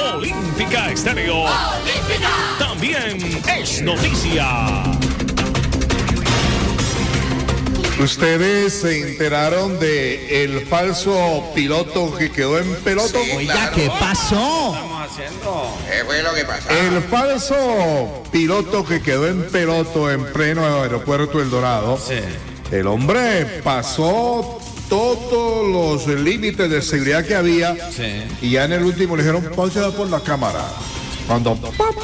Olímpica Estéreo. ¡Olímpica! También es noticia. ¿Ustedes se enteraron de el falso piloto que quedó en peloto? Sí, oiga, ¿qué pasó? ¿Qué fue lo que pasó? El falso piloto que quedó en peloto en pleno aeropuerto El Dorado. Sí. El hombre pasó todos los límites de seguridad que había. Sí. Y ya en el último le dijeron, pásela por la cámara. Cuando...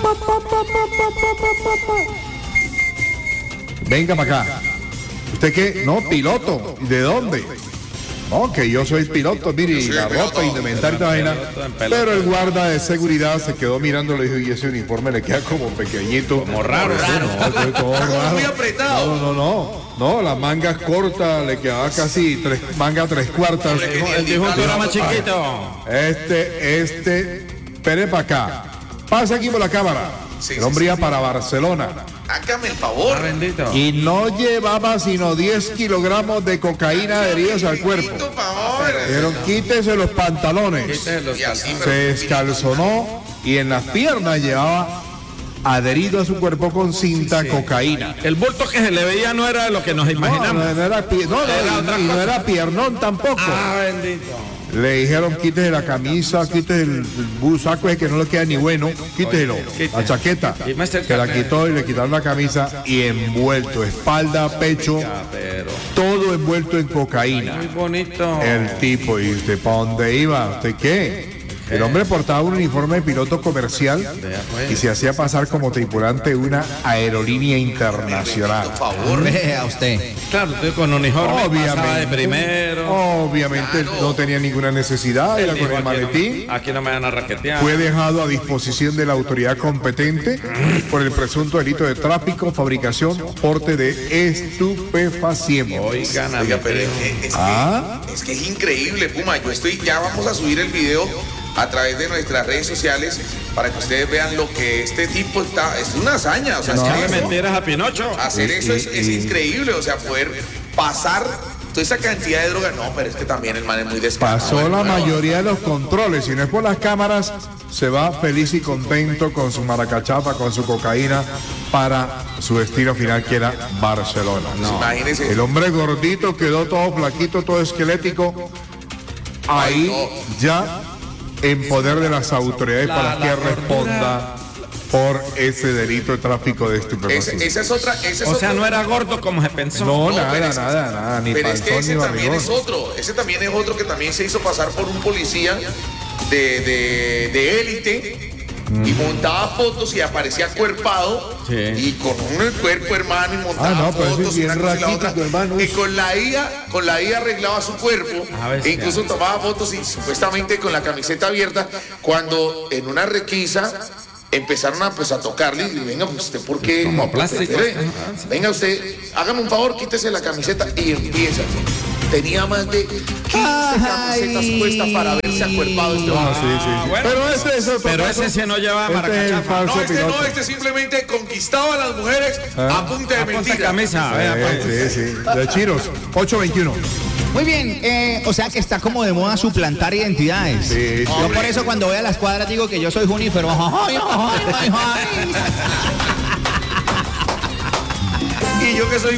Venga para acá. ¿Usted qué? No, piloto. ¿De dónde? No, que yo soy piloto, mire, y la ropa, indumentaria y vaina. Pero el guarda de seguridad se quedó mirando, le dijo, y ese uniforme le queda como pequeñito. Como raro. No, todo raro. Muy apretado. No, las mangas cortas, le quedaba casi mangas 3/4. El difunto era más chiquito. Espere para acá. Pasa aquí por la cámara. El hombre iba para Barcelona. Hágame el favor. Bendito. Y no llevaba sino 10 kilogramos de cocaína adheridos al cuerpo. Dijeron, quítese los pantalones. Se descalzonó y en las piernas llevaba adherido a su cuerpo con cinta cocaína. El bulto que se le veía no era lo que nos imaginamos. No era piernón tampoco. Bendito. Le dijeron, quítese la camisa, quítese el saco ese que no le queda ni bueno, quíteselo, la chaqueta, que la quitó y le quitaron la camisa y envuelto, espalda, pecho, todo envuelto en cocaína. Muy bonito. El tipo, ¿y usted para dónde iba? ¿Usted qué? El hombre portaba un uniforme de piloto comercial y se hacía pasar como tripulante de una aerolínea internacional. Por favor, vea usted. Claro, usted con uniforme pasaba de primero. Obviamente no tenía ninguna necesidad, era con el maletín. Aquí no me van a raquetear. Fue dejado a disposición de la autoridad competente por el presunto delito de tráfico, fabricación, porte de estupefacientes. Oiga, pero es que es increíble, Puma. Ya vamos a subir el video a través de nuestras redes sociales para que ustedes vean lo que este tipo está. Es una hazaña, o sea, no mentiras a Pinocho. Hacer eso es increíble, o sea, poder pasar toda esa cantidad de droga. No, pero es que también el man es muy descarado. Pasó la mayoría de los controles, si no es por las cámaras, se va feliz y contento con su maracachapa, con su cocaína, para su destino final, que era Barcelona. No. Imagínense. El hombre gordito quedó todo flaquito, todo esquelético. Ahí ya en poder de las autoridades para que responda por ese delito de tráfico de estupefacientes. Esa es otra. O sea, no era gordo como se pensó. No, nada, ni pero es que panzón ese ni también barrigón. es otro. Ese también es otro que también se hizo pasar por un policía de élite. Y montaba fotos y aparecía cuerpado y con un cuerpo, hermano, y montaba fotos y una cosa y la otra. Y con la IA arreglaba su cuerpo e incluso tomaba fotos y supuestamente con la camiseta abierta, cuando en una requisa empezaron a tocarle y venga, pues usted, ¿por qué? Como plástico. Venga usted, hágame un favor, quítese la camiseta y empieza. Tenía más de 15 camisetas puestas para verse acuerpado este hombre. Sí. Bueno, pero ese sí no llevaba maracachapa. Este simplemente conquistaba a las mujeres a punta de mentira. Camisa, Sí. De Chiros, 821. Muy bien, o sea que está como de moda suplantar identidades. Sí. Yo por eso cuando voy a las cuadras digo que yo soy Junifer. Y yo que soy